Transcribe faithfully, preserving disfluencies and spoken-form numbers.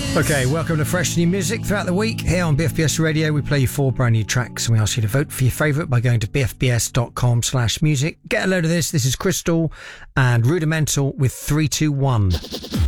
Okay, welcome to Fresh New Music. Throughout the week here on B F B S Radio, we play you four brand new tracks and we ask you to vote for your favourite by going to bfbs.com slash music. Get a load of this. This is Crystal and Rudimental with three two one.